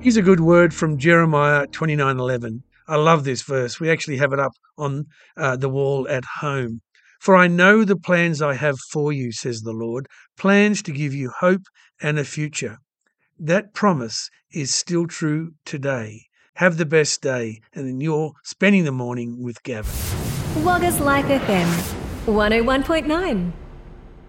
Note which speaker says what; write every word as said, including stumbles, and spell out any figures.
Speaker 1: Here's a good word from Jeremiah twenty-nine eleven. I love this verse. We actually have it up on uh, the wall at home. For I know the plans I have for you, says the Lord, plans to give you hope and a future. That promise is still true today. Have the best day, and then you're spending the morning with Gavin.
Speaker 2: Waggas Like F M, one oh one point nine.